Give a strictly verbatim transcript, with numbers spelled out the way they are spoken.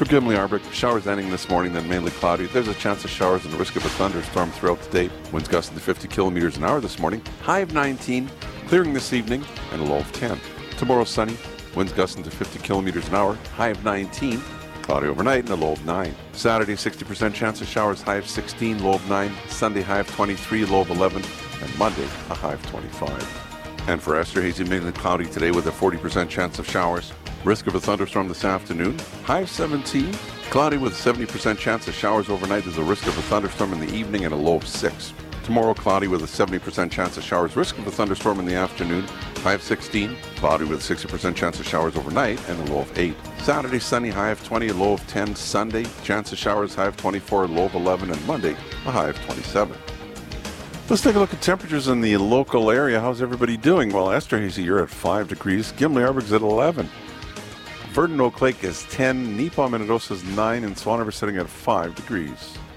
For Gimli Arbor, showers ending this morning, then mainly cloudy. There's a chance of showers and a risk of a thunderstorm throughout the day. Winds gusting to fifty kilometers an hour this morning. High of nineteen, clearing this evening, and a low of ten. Tomorrow sunny, winds gusting to fifty kilometers an hour. High of nineteen, cloudy overnight, and a low of nine. Saturday, sixty percent chance of showers. High of sixteen, low of nine. Sunday, high of twenty-three, low of eleven. And Monday, a high of twenty-five. And for Esterhazy, mainly cloudy today with a forty percent chance of showers. Risk of a thunderstorm this afternoon. High of seventeen. Cloudy with a seventy percent chance of showers overnight. There's a risk of a thunderstorm in the evening and a low of six. Tomorrow, cloudy with a seventy percent chance of showers. Risk of a thunderstorm in the afternoon. High of sixteen. Cloudy with a sixty percent chance of showers overnight and a low of eight. Saturday, sunny. High of twenty, a low of ten. Sunday, chance of showers. High of twenty-four, a low of eleven. And Monday, a high of twenty-seven. Let's take a look at temperatures in the local area. How's everybody doing? Well, Esterhazy, you're at five degrees. Gimli Arbor's at eleven. Verdon Oak Lake is ten. Neepaw Minnedosa is nine. And Swan River sitting at five degrees.